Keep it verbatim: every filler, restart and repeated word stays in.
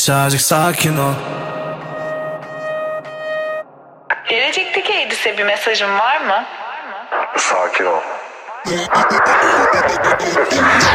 Birazcık sakin ol. Gelecekteki Edis'e bir mesajın var mı? Sakin ol.